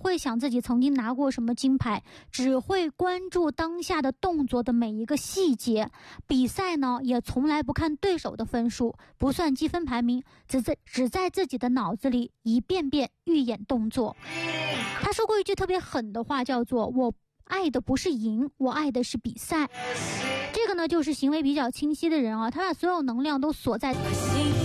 会想自己曾经拿过什么金牌，只会关注当下的动作的每一个细节。比赛呢，也从来不看对手的分数，不算积分排名，只在自己的脑子里一遍遍预演动作。他说过一句特别狠的话，叫做我爱的不是赢，我爱的是比赛。这个呢，就是行为比较清晰的人啊，他把所有能量都锁在